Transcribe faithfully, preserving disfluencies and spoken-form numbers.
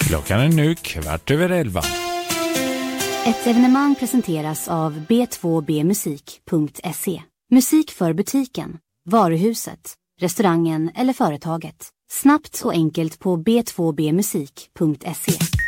Klockan är nu kvart över elva. Ett evenemang presenteras av b två b musik punkt se. Musik för butiken, varuhuset, restaurangen eller företaget. Snabbt och enkelt på b två b musik punkt se.